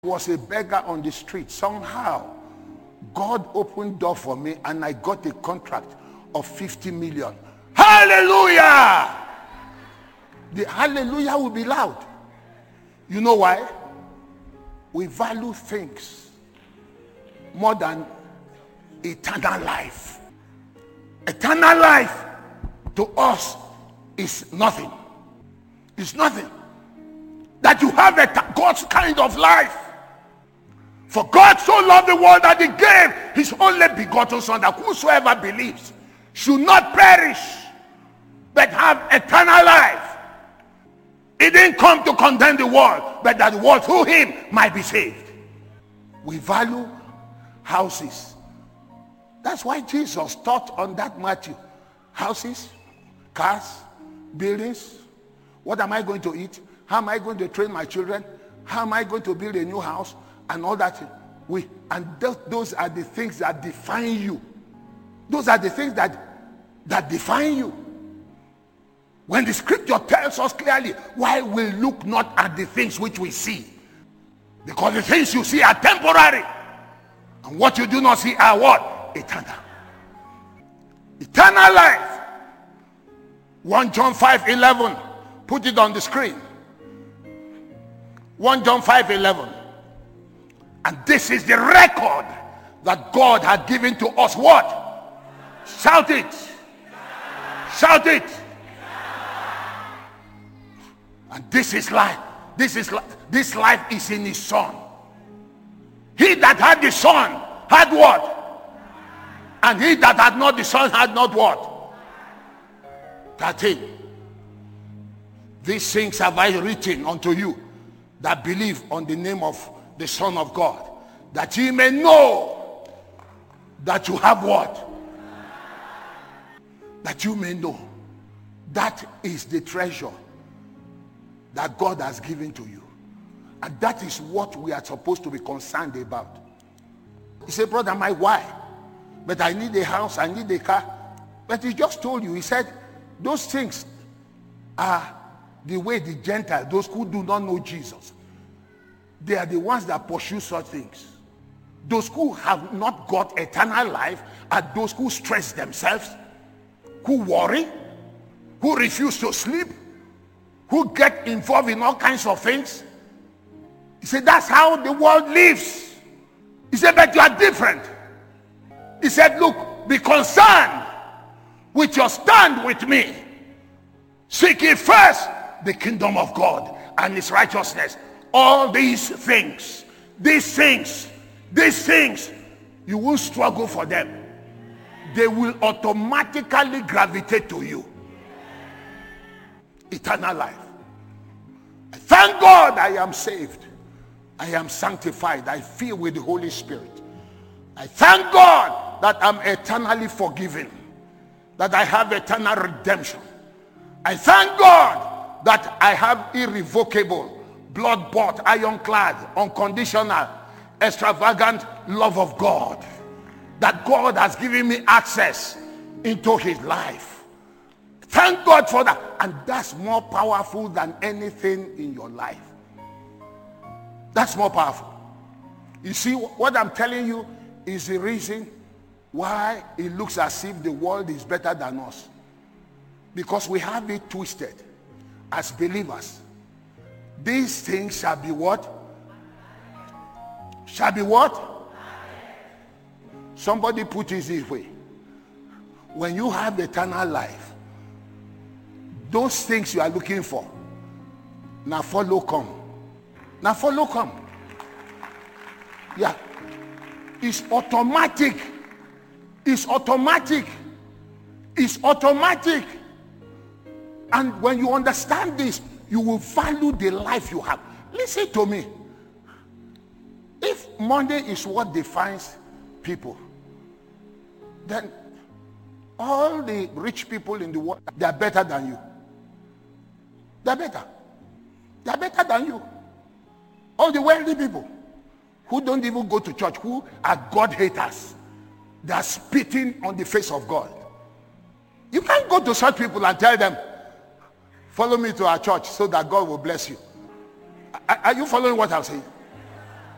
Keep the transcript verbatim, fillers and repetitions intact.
Was a beggar on the street. Somehow, God opened door for me and I got a contract of fifty million. Hallelujah! The hallelujah will be loud. You know why? We value things more than eternal life. Eternal life to us is nothing. It's nothing. That you have a God's kind of life. For God so loved the world that he gave his only begotten son, that whosoever believes should not perish but have eternal life. He didn't come to condemn the world, but that the world through him might be saved. We value houses. That's why Jesus taught on that Matthew. Houses, cars, buildings. What am I going to eat? How am I going to train my children? How am I going to build a new house? And all that. We, and th- those are the things that define you. Those are the things that, that define you. When the scripture tells us clearly, why we look not at the things which we see? Because the things you see are temporary. And what you do not see are what? Eternal. Eternal life. First John five eleven. Put it on the screen. First John five eleven. And this is the record that God had given to us. What? Shout it. Shout it. And this is life. This is life. This life is in his son. He that had the son had what? And he that had not the son had not what? thirteen. These things have I written unto you that believe on the name of the Son of God, that ye may know that you have what? That you may know. That is the treasure that God has given to you. And that is what we are supposed to be concerned about. He said, brother, my why? But I need a house, I need a car. But he just told you, he said, those things are the way the Gentiles, those who do not know Jesus, they are the ones that pursue such things. Those who have not got eternal life are those who stress themselves, who worry, who refuse to sleep, who get involved in all kinds of things. He said, that's how the world lives. He said, but you are different. He said, look, be concerned with your stand with me. Seek ye first the kingdom of God and his righteousness. All these things, these things, these things, you will struggle for them. They will automatically gravitate to you. Eternal life. I thank God I am saved. I am sanctified. I feel with the Holy Spirit. I thank God that I'm eternally forgiven. That I have eternal redemption. I thank God that I have irrevocable, blood-bought, ironclad, unconditional, extravagant love of God. That God has given me access into his life. Thank God for that. And that's more powerful than anything in your life. That's more powerful. You see, what I'm telling you is the reason why it looks as if the world is better than us. Because we have it twisted as believers. These things shall be what? Shall be what? Somebody put it this way. When you have eternal life, those things you are looking for, now follow come. Now follow come. Yeah. It's automatic. It's automatic. It's automatic. And when you understand this, you will value the life you have. Listen to me. If money is what defines people, then all the rich people in the world, they are better than you. They are better. They are better than you. All the wealthy people who don't even go to church, who are God haters, they are spitting on the face of God. You can't go to such people and tell them, follow me to our church so that God will bless you. Are, are you following what I'm saying?